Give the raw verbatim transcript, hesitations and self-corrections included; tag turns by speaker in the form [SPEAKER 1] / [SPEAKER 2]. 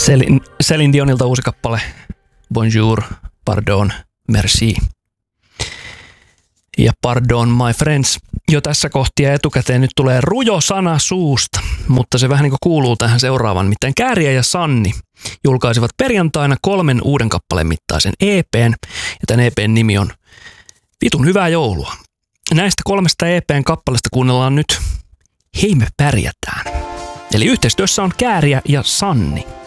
[SPEAKER 1] Celine, Celine Dionilta uusi kappale. Bonjour, pardon, merci. Ja pardon, my friends. Jo tässä kohtia etukäteen nyt tulee rujo sana suusta, mutta se vähän niin kuin kuuluu tähän seuraavan. Mitään Kääriä ja Sanni julkaisivat perjantaina kolmen uuden kappaleen mittaisen E P:n, ja tämän E P:n nimi on Vitun hyvää joulua. Näistä kolmesta E P:n kappaleesta kuunnellaan nyt Hei me pärjätään. Eli yhteistyössä on Kääriä ja Sanni.